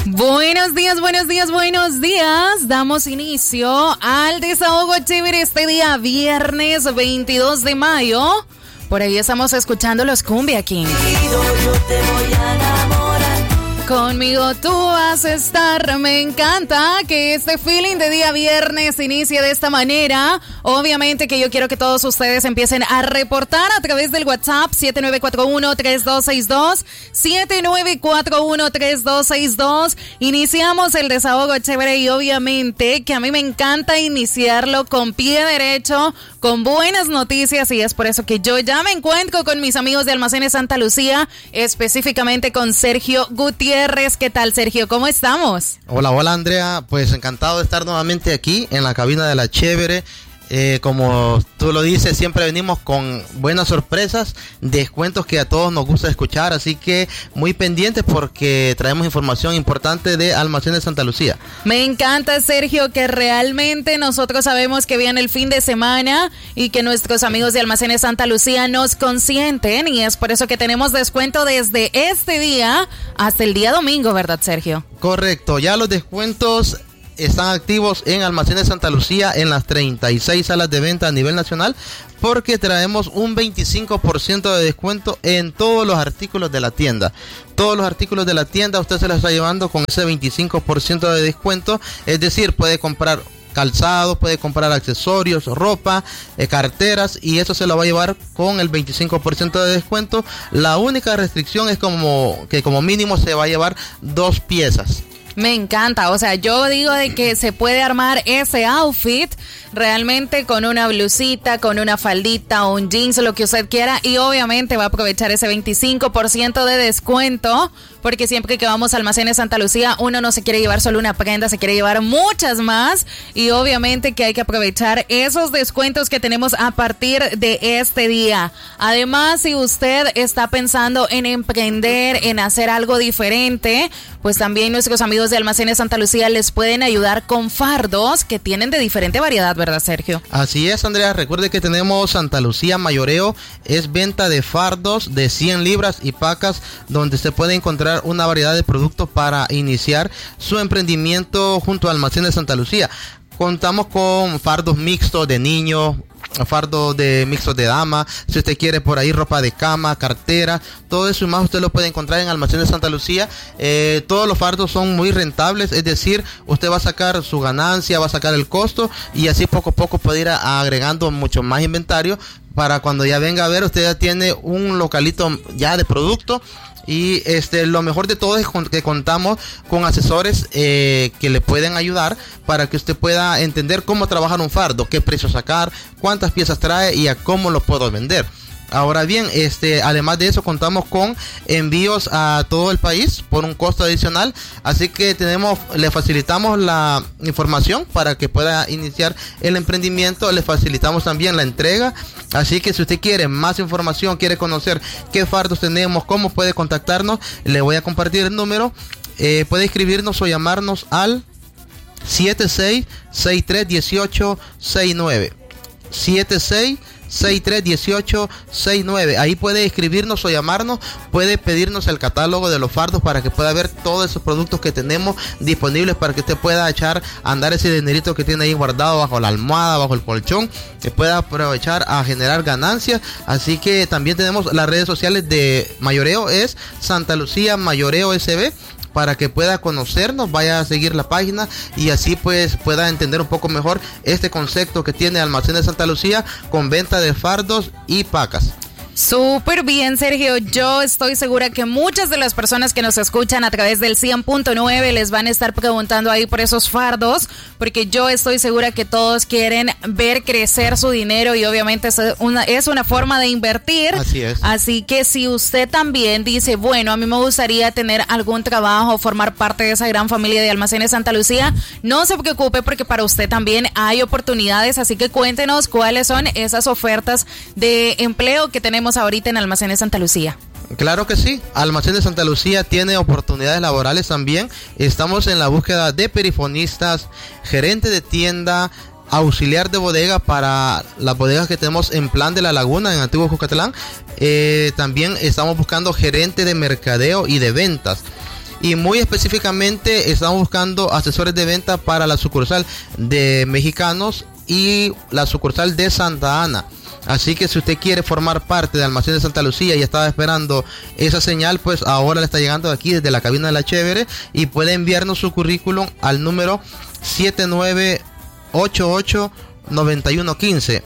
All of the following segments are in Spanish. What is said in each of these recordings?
Buenos días, buenos días, buenos días. Damos inicio al Desahogo Chévere este día, viernes 22 de mayo. Por ahí estamos escuchando los Cumbia King. Yo te voy a enamorar. Conmigo tú vas a estar. Me encanta que este feeling de día viernes inicie de esta manera. Obviamente que yo quiero que todos ustedes empiecen a reportar a través del WhatsApp 7941-3262. 7941-3262. Iniciamos el Desahogo Chévere y obviamente que a mí me encanta iniciarlo con pie derecho, con buenas noticias, y es por eso que yo ya me encuentro con mis amigos de Almacenes Santa Lucía, específicamente con Sergio Gutiérrez. ¿Qué tal, Sergio? ¿Cómo estamos? Hola, Andrea. Pues encantado de estar nuevamente aquí en la cabina de la Chévere. Como tú lo dices, siempre venimos con buenas sorpresas, descuentos que a todos nos gusta escuchar, así que muy pendientes porque traemos información importante de Almacenes Santa Lucía. Me encanta, Sergio, que realmente nosotros sabemos que viene el fin de semana y que nuestros amigos de Almacenes Santa Lucía nos consienten, y es por eso que tenemos descuento desde este día hasta el día domingo, ¿verdad, Sergio? Correcto, ya los descuentos están activos en Almacenes Santa Lucía en las 36 salas de venta a nivel nacional, porque traemos un 25% de descuento en todos los artículos de la tienda. Todos los artículos de la tienda usted se los está llevando con ese 25% de descuento, es decir, puede comprar calzado, puede comprar accesorios, ropa, carteras, y eso se lo va a llevar con el 25% de descuento. La única restricción es que como mínimo se va a llevar 2 piezas. Me encanta, o sea, yo digo de que se puede armar ese outfit realmente con una blusita, con una faldita, un jeans, lo que usted quiera, y obviamente va a aprovechar ese 25% de descuento, porque siempre que vamos a Almacenes Santa Lucía, uno no se quiere llevar solo una prenda, se quiere llevar muchas más, y obviamente que hay que aprovechar esos descuentos que tenemos a partir de este día. Además, si usted está pensando en emprender, en hacer algo diferente, pues también nuestros amigos de Almacenes Santa Lucía les pueden ayudar con fardos que tienen de diferente variedad, ¿verdad, Sergio? Así es, Andrea. Recuerde que tenemos Santa Lucía Mayoreo, es venta de fardos de 100 libras y pacas, donde se puede encontrar una variedad de productos para iniciar su emprendimiento junto a Almacenes Santa Lucía. Contamos con fardos mixtos de niños, fardos de mixtos de dama, si usted quiere por ahí ropa de cama, cartera, todo eso y más usted lo puede encontrar en Almacenes Santa Lucía. Todos los fardos son muy rentables, es decir, usted va a sacar su ganancia, va a sacar el costo, y así poco a poco puede ir agregando mucho más inventario para cuando ya venga a ver, usted ya tiene un localito ya de producto. Y lo mejor de todo es que contamos con asesores que le pueden ayudar para que usted pueda entender cómo trabajar un fardo, qué precio sacar, cuántas piezas trae y a cómo lo puedo vender. Ahora bien, además de eso contamos con envíos a todo el país por un costo adicional, así que le facilitamos la información para que pueda iniciar el emprendimiento, le facilitamos también la entrega, así que si usted quiere más información, quiere conocer qué fardos tenemos, cómo puede contactarnos, le voy a compartir el número, puede escribirnos o llamarnos al 76631869, 631869. Ahí puede escribirnos o llamarnos, puede pedirnos el catálogo de los fardos para que pueda ver todos esos productos que tenemos disponibles para que usted pueda echar a andar ese dinerito que tiene ahí guardado bajo la almohada, bajo el colchón, que pueda aprovechar a generar ganancias. Así que también tenemos las redes sociales de Mayoreo, es Santa Lucía Mayoreo SB, para que pueda conocernos, vaya a seguir la página y así pues pueda entender un poco mejor este concepto que tiene Almacenes Santa Lucía con venta de fardos y pacas. Súper bien, Sergio. Yo estoy segura que muchas de las personas que nos escuchan a través del 100.9 les van a estar preguntando ahí por esos fardos, porque yo estoy segura que todos quieren ver crecer su dinero y obviamente es una forma de invertir. Así es. Así que si usted también dice, bueno, a mí me gustaría tener algún trabajo, formar parte de esa gran familia de Almacenes Santa Lucía, no se preocupe porque para usted también hay oportunidades, así que cuéntenos cuáles son esas ofertas de empleo que tenemos ahorita en Almacenes Santa Lucía. Claro que sí, Almacenes Santa Lucía tiene oportunidades laborales también. Estamos en la búsqueda de perifonistas, gerente de tienda, auxiliar de bodega para las bodegas que tenemos en Plan de la Laguna, en Antiguo Jucatlán. También estamos buscando gerente de mercadeo y de ventas. y muy específicamente estamos buscando asesores de venta para la sucursal de Mexicanos y la sucursal de Santa Ana. Así que si usted quiere formar parte de Almacenes Santa Lucía y estaba esperando esa señal, pues ahora le está llegando de aquí desde la cabina de la Chévere, y puede enviarnos su currículum al número 7988-9115.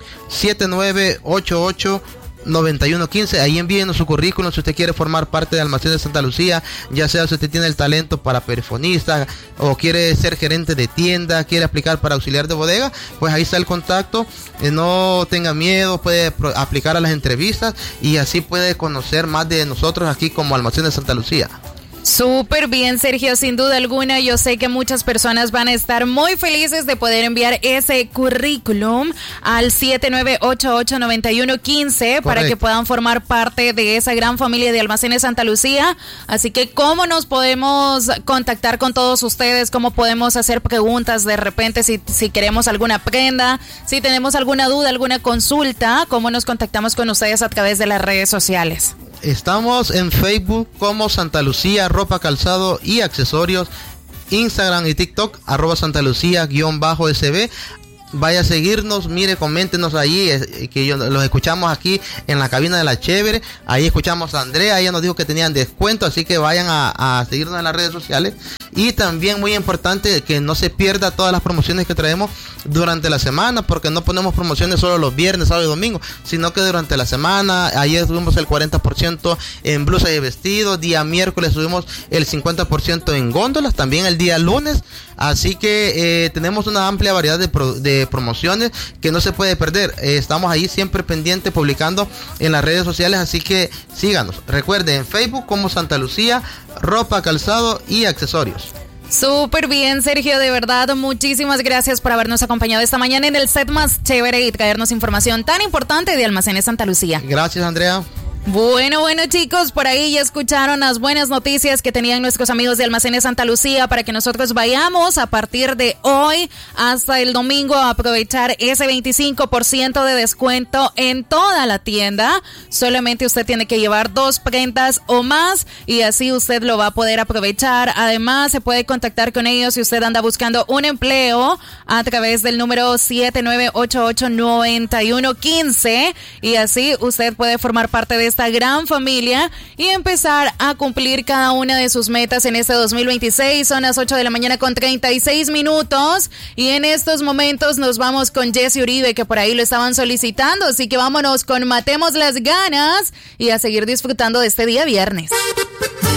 7988-9115. Ahí envíenos su currículum si usted quiere formar parte de Almacenes Santa Lucía, ya sea si usted tiene el talento para perifonista o quiere ser gerente de tienda, quiere aplicar para auxiliar de bodega, pues ahí está el contacto. No tenga miedo, puede aplicar a las entrevistas y así puede conocer más de nosotros aquí como Almacenes Santa Lucía. Súper bien, Sergio, sin duda alguna. Yo sé que muchas personas van a estar muy felices de poder enviar ese currículum al 7988-9115 para que puedan formar parte de esa gran familia de Almacenes Santa Lucía. Así que, ¿cómo nos podemos contactar con todos ustedes? ¿Cómo podemos hacer preguntas de repente si queremos alguna prenda? Si tenemos alguna duda, alguna consulta, ¿cómo nos contactamos con ustedes a través de las redes sociales? Estamos en Facebook como Santa Lucía Ropa, Calzado y Accesorios, Instagram y TikTok @Santa Lucía_SB. Vaya a seguirnos, mire, coméntenos ahí, que los escuchamos aquí en la cabina de la Chévere. Ahí escuchamos a Andrea, ella nos dijo que tenían descuento, así que vayan a seguirnos en las redes sociales. Y también muy importante que no se pierda todas las promociones que traemos durante la semana, porque no ponemos promociones solo los viernes, sábado y domingo, sino que durante la semana. Ayer subimos el 40% en blusas y vestidos, día miércoles subimos el 50% en góndolas, también el día lunes. Así que tenemos una amplia variedad de promociones que no se puede perder. Estamos ahí siempre pendientes, publicando en las redes sociales, así que síganos. Recuerden, en Facebook como Santa Lucía Ropa, Calzado y Accesorios. Súper bien, Sergio, de verdad, muchísimas gracias por habernos acompañado esta mañana en el set más chévere y traernos información tan importante de Almacenes Santa Lucía. Gracias, Andrea. Bueno, chicos, por ahí ya escucharon las buenas noticias que tenían nuestros amigos de Almacenes Santa Lucía para que nosotros vayamos a partir de hoy hasta el domingo a aprovechar ese 25% de descuento en toda la tienda. Solamente usted tiene que llevar 2 prendas o más y así usted lo va a poder aprovechar. Además, se puede contactar con ellos si usted anda buscando un empleo a través del número 7988-9115 y así usted puede formar parte de esta gran familia y empezar a cumplir cada una de sus metas en este 2026. Son las 8 de la mañana con 36 minutos y en estos momentos nos vamos con Jesse Uribe, que por ahí lo estaban solicitando, así que vámonos con Matemos las Ganas y a seguir disfrutando de este día viernes.